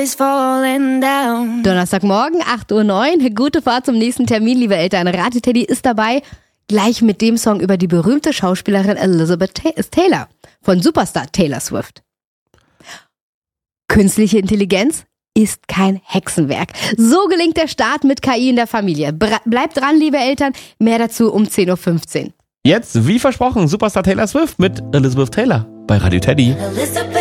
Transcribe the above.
Donnerstagmorgen, 8:09 Uhr. Gute Fahrt zum nächsten Termin, liebe Eltern. Radio Teddy ist dabei, gleich mit dem Song über die berühmte Schauspielerin Elizabeth Taylor von Superstar Taylor Swift. Künstliche Intelligenz ist kein Hexenwerk. So gelingt der Start mit KI in der Familie. Bleibt dran, liebe Eltern. Mehr dazu um 10:15 Uhr. Jetzt, wie versprochen, Superstar Taylor Swift mit Elizabeth Taylor bei Radio Teddy.